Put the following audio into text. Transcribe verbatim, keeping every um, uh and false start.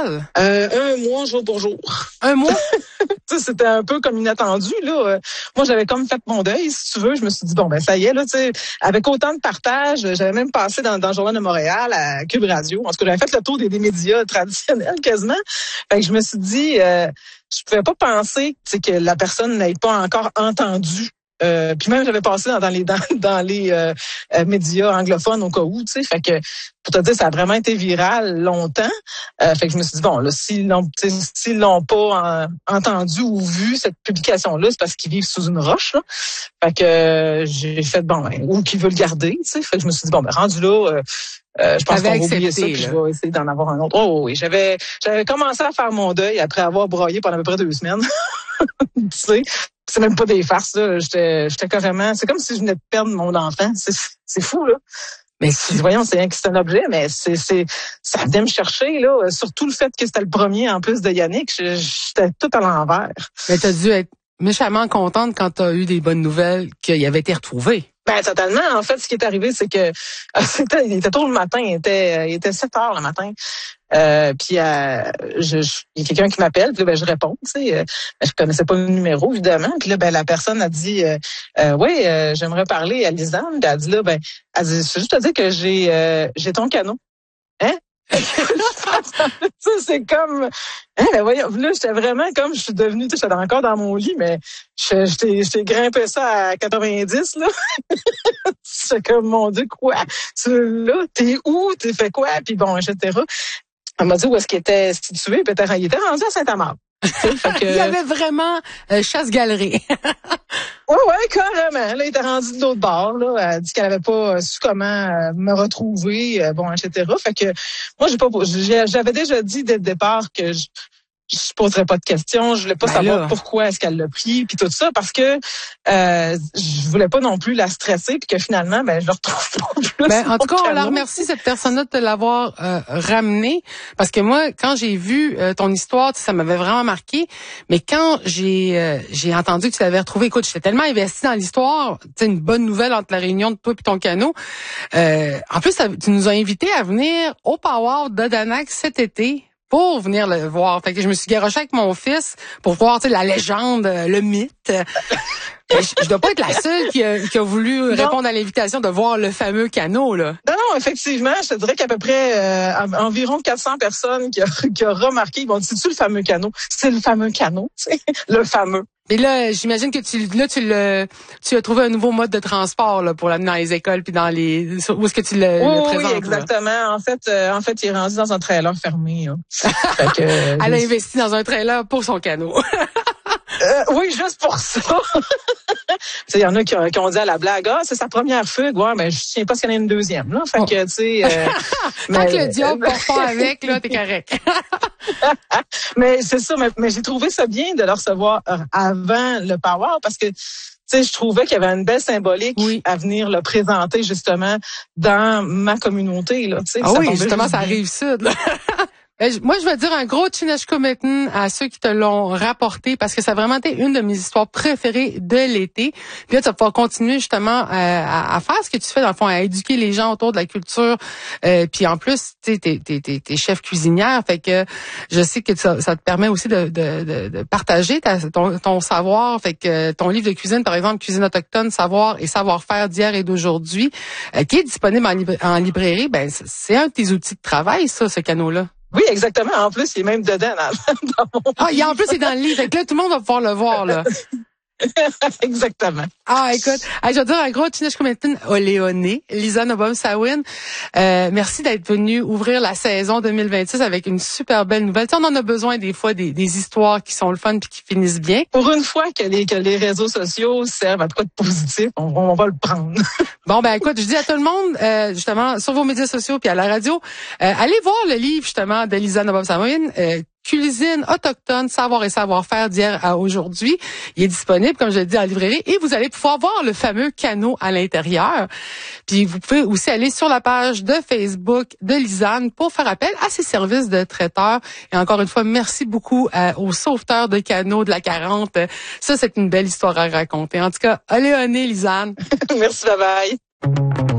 nouvelles? Euh, un mois, jour pour jour. Un mois? C'était un peu comme inattendu, là. Moi, j'avais comme fait mon deuil, si tu veux. Je me suis dit, bon, ben ça y est, là, tu sais, avec autant de partage, j'avais même passé dans, dans le Journal de Montréal, à Cube Radio. En tout cas, j'avais fait le tour des, des médias traditionnels, quasiment. Fait que je me suis dit, euh, je pouvais pas penser, tu sais, que la personne n'ait pas encore entendu. Euh, puis même j'avais passé dans, dans les dans, dans les euh, euh, médias anglophones au cas où, tu sais, fait que pour te dire ça a vraiment été viral longtemps. Euh, fait que je me suis dit bon là s'ils l'ont s'ils l'ont pas euh, entendu ou vu cette publication là, c'est parce qu'ils vivent sous une roche là. Fait que euh, j'ai fait bon ben, ou qu'ils veulent le garder, tu sais. Fait que je me suis dit bon ben rendu là euh, Euh, je pense qu'on va oublier ça, puis je vais essayer d'en avoir un autre. Oh oui, j'avais j'avais commencé à faire mon deuil après avoir broyé pendant à peu près deux semaines. Tu sais, c'est même pas des farces là. J'étais j'étais carrément. C'est comme si je venais de perdre mon enfant. C'est c'est fou là. Mais si voyons, c'est c'est un objet, mais c'est c'est ça venait me chercher là. Surtout le fait que c'était le premier en plus de Yannick. J'étais tout à l'envers. Mais t'as dû être méchamment contente quand t'as eu des bonnes nouvelles qu'il avait été retrouvé. Ben totalement. En fait, ce qui est arrivé, c'est que c'était, il était tôt le matin, il était, il était sept heures le matin. Euh, puis euh, je, je, il y a quelqu'un qui m'appelle, puis là, ben je réponds. Tu sais, euh, je connaissais pas le numéro évidemment. Puis là, ben la personne a dit, euh, euh, oui, euh, j'aimerais parler à Lisanne. Puis elle a dit là, ben, elle dit, je veux juste te dire que j'ai, euh, j'ai ton canot. Hein? Ça, c'est comme, hein, ben voyons, là, j'étais vraiment comme, je suis devenue, tu sais, j'étais encore dans mon lit, mais je, je t'ai, je t'ai grimpé ça à quatre-vingt-dix, là. C'est comme, mon Dieu, quoi? Tu, là, t'es où? T'es fait quoi? Puis bon, et cetera. Elle m'a dit où est-ce qu'il était situé, puis il était rendu à Saint-Amand. Que... Il y avait vraiment euh, chasse-galerie. Oui, oui, carrément. Là, il était rendu de l'autre bord. Là. Elle a dit qu'elle avait pas su comment euh, me retrouver, euh, bon, et cetera. Fait que moi, j'ai pas, j'avais déjà dit dès le départ que je, je poserais pas de questions. Je voulais pas ben savoir là. Pourquoi est-ce qu'elle l'a pris, puis tout ça, parce que euh, je voulais pas non plus la stresser, puis que finalement, ben je le retrouve pas plus. Ben, en tout cas, on la remercie cette personne-là de te l'avoir euh, ramené, parce que moi, quand j'ai vu euh, ton histoire, ça m'avait vraiment marqué. Mais quand j'ai euh, j'ai entendu que tu l'avais retrouvé, écoute, j'étais tellement investie dans l'histoire, tu sais, une bonne nouvelle entre la réunion de toi et ton canot. Euh, en plus, ça, tu nous as invités à venir au Power d'Odanak cet été. Pour venir le voir. Fait que je me suis garochée avec mon fils pour voir, tu sais, la légende, le mythe. je, je dois pas être la seule qui a, qui a voulu non. répondre à l'invitation de voir le fameux canot, là. Non, non, effectivement, je te dirais qu'à peu près euh, environ quatre cents personnes qui ont qui a remarqué, bon, c'est-tu le fameux canot? C'est le fameux canot, tu sais, le fameux. Et là, j'imagine que tu là tu le tu as trouvé un nouveau mode de transport là pour l'amener dans les écoles puis dans les où est-ce que tu le, oui, le présentes? Oui, exactement. Là? En fait, euh, en fait, il est rendu dans un trailer fermé. Fait que, euh, Elle a investi dans un trailer pour son canot. Euh, oui, juste pour ça. Il y en a qui ont, qui ont dit à la blague, ah, c'est sa première fugue. Ouais, mais je tiens pas qu'il y en ait une deuxième. Là. Fait oh. que, tu sais. Euh, Tant que le diable part pas avec, là, t'es correct. Mais c'est ça. Mais, mais j'ai trouvé ça bien de le recevoir avant le Power parce que. Tu sais, je trouvais qu'il y avait une belle symbolique oui. à venir le présenter justement dans ma communauté. Là, tu sais, ah oui, justement, ça arrive sud. Là. Moi, je vais dire un gros Chineshkumetin à ceux qui te l'ont rapporté parce que ça a vraiment été une de mes histoires préférées de l'été. Puis là, tu vas pouvoir continuer justement euh, à, à faire ce que tu fais dans le fond, à éduquer les gens autour de la culture. Euh, puis en plus, tu sais, t'es, t'es, t'es, t'es chef cuisinière, fait que je sais que ça, ça te permet aussi de, de, de, de partager ta, ton, ton savoir. Fait que ton livre de cuisine, par exemple, Cuisine autochtone, savoir et savoir-faire d'hier et d'aujourd'hui, euh, qui est disponible en, libra- en librairie, ben c'est un de tes outils de travail, ça, ce canot-là. Oui, exactement. En plus, il est même dedans dans, dans mon Ah, il est en plus, il est dans le livre. Fait que là, tout le monde va pouvoir le voir, là. Exactement. Ah, écoute, je vais dire un gros Chineshkumetin Oléoné, Lisanne Obom-Sawin. Euh, merci d'être venue ouvrir la saison deux mille vingt-six avec une super belle nouvelle. Tu sais, on en a besoin des fois des, des histoires qui sont le fun puis qui finissent bien. Pour une fois que les, que les réseaux sociaux servent à quoi de positif, on, on va le prendre. Bon, ben écoute, je dis à tout le monde, euh, justement, sur vos médias sociaux puis à la radio, euh, allez voir le livre, justement, de Lisanne Obom-Sawin, euh, Cuisine autochtone, savoir et savoir-faire d'hier à aujourd'hui. Il est disponible, comme je l'ai dit, en librairie et vous allez pouvoir voir le fameux canot à l'intérieur. Puis vous pouvez aussi aller sur la page de Facebook de Lisanne pour faire appel à ses services de traiteur. Et encore une fois, merci beaucoup euh, aux sauveteurs de canots de la quarante. Ça, c'est une belle histoire à raconter. En tout cas, allez, allez, Lisanne. Merci, bye bye.